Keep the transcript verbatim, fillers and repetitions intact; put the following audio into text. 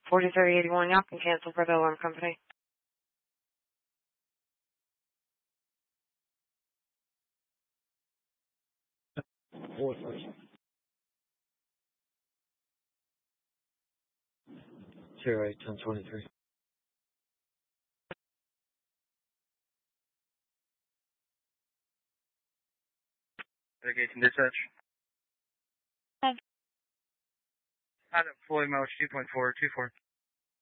forty-three eighty-one, y'all can cancel for the alarm company. Four first. Zero eight ten twenty three. Litigation dispatch. Hi. Out of Floyd Mileage two point four two four.